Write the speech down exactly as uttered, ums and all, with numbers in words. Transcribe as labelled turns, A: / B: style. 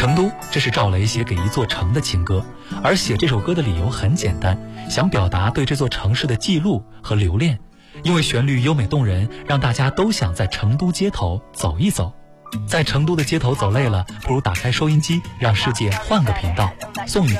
A: 成都，这是赵雷写给一座城的情歌，而写这首歌的理由很简单，想表达对这座城市的记录和留恋。因为旋律优美动人，让大家都想在成都街头走一走。在成都的街头走累了，不如打开收音机，让世界换个频道。送你